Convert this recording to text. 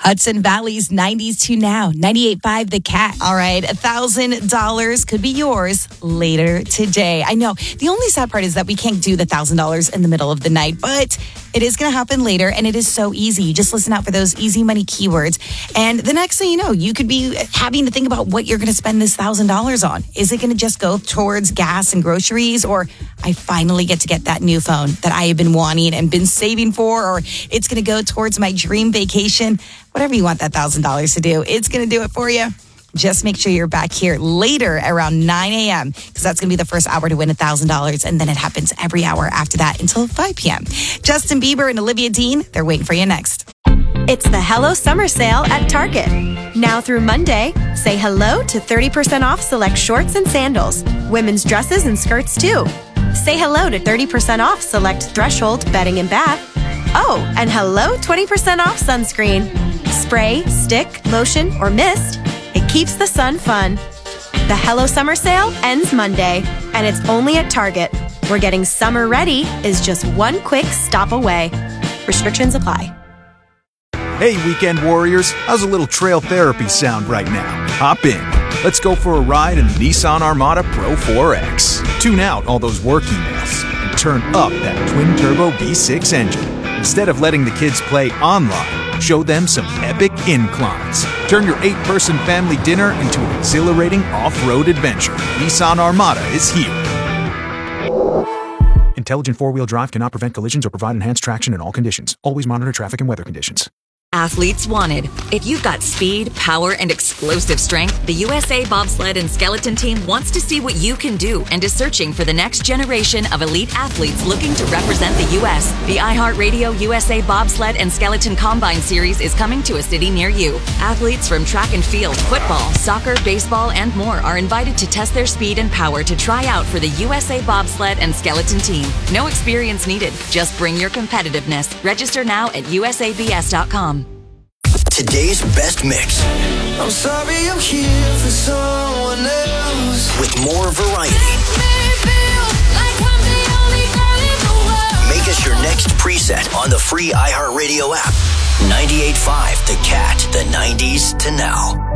Hudson Valley's 90s to now. 98.5 The Cat. All right, $1,000 could be yours later today. I know. The only sad part is that we can't do the $1,000 in the middle of the night, but it is going to happen later, and it is so easy. You just listen out for those easy money keywords, and the next thing you know, you could be having to think about what you're going to spend this $1,000 on. Is it going to just go towards gas and groceries, or I finally get to get that new phone that I have been wanting and been saving for, or it's going to go towards my dream vacation? Whatever you want that $1,000 to do, it's going to do it for you. Just make sure you're back here later around 9 a.m. because that's going to be the first hour to win $1,000. And then it happens every hour after that until 5 p.m. Justin Bieber and Olivia Dean, they're waiting for you next. It's the Hello Summer Sale at Target. Now through Monday, say hello to 30% off select shorts and sandals. Women's dresses and skirts too. Say hello to 30% off select Threshold bedding and bath. Oh, and hello 20% off sunscreen. Spray, stick, lotion, or mist. It keeps the sun fun. The Hello Summer Sale ends Monday, and it's only at Target, where getting summer ready is just one quick stop away. Restrictions apply. Hey, weekend warriors, how's a little trail therapy sound right now? Hop in. Let's go for a ride in the Nissan Armada Pro 4X. Tune out all those work emails and turn up that twin-turbo V6 engine. Instead of letting the kids play online, show them some epic inclines. Turn your 8-person family dinner into an exhilarating off-road adventure. Nissan Armada is here. Intelligent four-wheel drive cannot prevent collisions or provide enhanced traction in all conditions. Always monitor traffic and weather conditions. Athletes wanted. If you've got speed, power, and explosive strength, the USA Bobsled and Skeleton Team wants to see what you can do and is searching for the next generation of elite athletes looking to represent the U.S. The iHeartRadio USA Bobsled and Skeleton Combine Series is coming to a city near you. Athletes from track and field, football, soccer, baseball, and more are invited to test their speed and power to try out for the USA Bobsled and Skeleton Team. No experience needed. Just bring your competitiveness. Register now at usabs.com. Today's best mix. I'm sorry I'm here for someone else. With more variety. Make us your next preset on the free iHeartRadio app. 98.5 The Cat, the 90s to now.